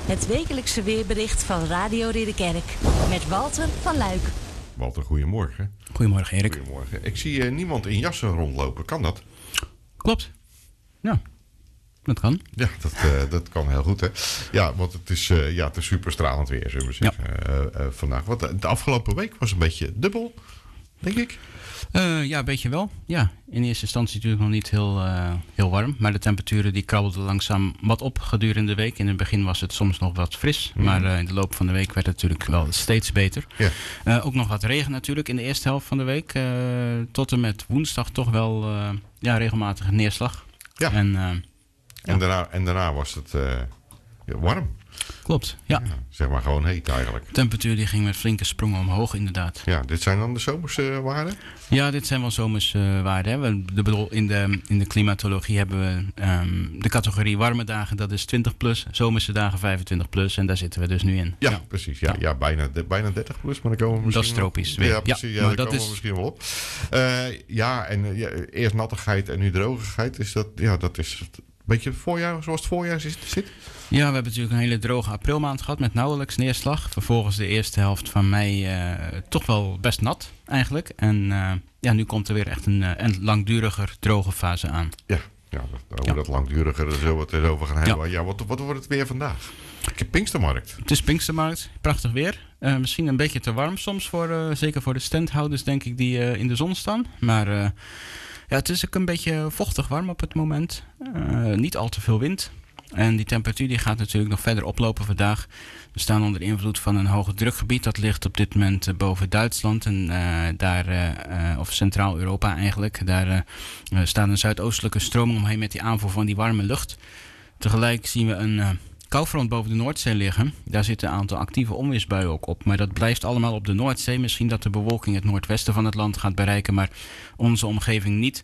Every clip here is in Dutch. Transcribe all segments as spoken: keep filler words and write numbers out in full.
Het wekelijkse weerbericht van Radio Ridderkerk. Met Walter van Luik. Walter, goedemorgen. Goedemorgen, Erik. Goedemorgen. Ik zie uh, niemand in jassen rondlopen. Kan dat? Klopt. Ja, dat kan. Ja, dat, uh, dat kan heel goed, hè. Ja, want het is, uh, ja, het is super stralend weer, zullen we zeggen, ja. uh, uh, vandaag. Want de afgelopen week was een beetje dubbel, denk ik. Uh, ja, een beetje wel. Ja, in eerste instantie natuurlijk nog niet heel, uh, heel warm. Maar de temperaturen die krabbelden langzaam wat op gedurende de week. In het begin was het soms nog wat fris. Mm. Maar uh, in de loop van de week werd het natuurlijk wel steeds beter. Ja. Uh, ook nog wat regen natuurlijk in de eerste helft van de week. Uh, tot en met woensdag toch wel uh, ja, regelmatige neerslag. Ja. En, uh, en, ja. daarna, en daarna was het uh, warm. Klopt, ja. ja. Zeg maar gewoon heet eigenlijk. De temperatuur die ging met flinke sprongen omhoog inderdaad. Ja, dit zijn dan de zomerse waarden? Ja, dit zijn wel zomerse uh, waarden. Hè. We, de bedoel, in, de, in de klimatologie hebben we um, de categorie warme dagen, dat is twintig plus. Zomerse dagen vijfentwintig plus. En daar zitten we dus nu in. Ja, ja. precies. Ja, ja. ja bijna, de, bijna dertig plus, maar dan komen we misschien dat is tropisch. Wel. Ja, precies. Ja, ja, daar dat komen is... we misschien wel op. Uh, ja, en uh, ja, eerst nattigheid en nu drogigheid. Is dat, ja, dat is... Beetje het voorjaar, zoals het voorjaar zit? Ja, we hebben natuurlijk een hele droge aprilmaand gehad met nauwelijks neerslag. Vervolgens de eerste helft van mei uh, toch wel best nat eigenlijk. En uh, ja, nu komt er weer echt een, een langduriger droge fase aan. Ja, ja over ja. dat langduriger, daar zullen we het erover gaan hebben. Ja, ja wat, wat wordt het weer vandaag? Ik heb Pinkstermarkt. Het is Pinkstermarkt, prachtig weer. Uh, misschien een beetje te warm soms, voor, uh, zeker voor de standhouders denk ik die uh, in de zon staan. Maar... Uh, Ja, het is ook een beetje vochtig warm op het moment. Uh, niet al te veel wind. En die temperatuur die gaat natuurlijk nog verder oplopen vandaag. We staan onder invloed van een hoge drukgebied. Dat ligt op dit moment uh, boven Duitsland. En uh, daar, uh, uh, of Centraal-Europa eigenlijk. Daar uh, staat een zuidoostelijke stroming omheen met die aanvoer van die warme lucht. Tegelijk zien we een... Uh, koufront boven de Noordzee liggen. Daar zitten een aantal actieve onweersbuien ook op. Maar dat blijft allemaal op de Noordzee. Misschien dat de bewolking het noordwesten van het land gaat bereiken, maar onze omgeving niet.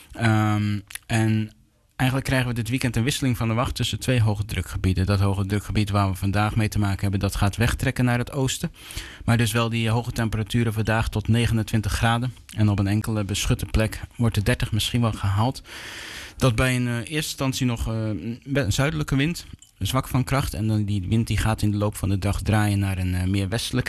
Um, en eigenlijk krijgen we dit weekend een wisseling van de wacht tussen twee hoge drukgebieden. Dat hoge drukgebied waar we vandaag mee te maken hebben, dat gaat wegtrekken naar het oosten. Maar dus wel die hoge temperaturen vandaag tot negenentwintig graden. En op een enkele beschutte plek wordt de dertig misschien wel gehaald. Dat bij een uh, eerste instantie nog uh, een zuidelijke wind... zwak van kracht en dan die wind die gaat in de loop van de dag draaien naar een uh, meer westelijke